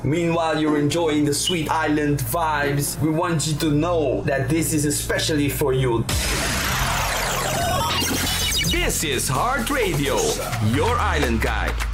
Meanwhile, you're enjoying the sweet island vibes. We want you to know that this is especially for you. This is Heart Radio, your island guide.